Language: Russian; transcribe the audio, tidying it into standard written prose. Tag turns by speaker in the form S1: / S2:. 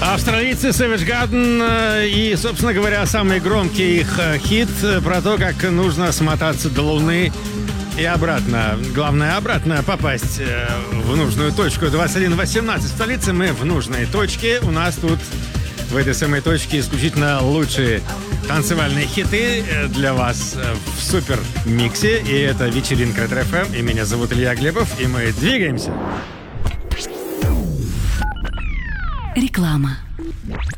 S1: Австралийцы Savage Garden и, собственно говоря, самый громкий их хит про то, как нужно смотаться до Луны и обратно. Главное, обратно попасть в нужную точку. 21:18 в столице, мы в нужной точке. У нас тут в этой самой точке исключительно лучшие танцевальные хиты для вас в супер миксе. И это вечеринка Ретро-ФМ. И меня зовут Илья Глебов, и мы двигаемся.
S2: Реклама.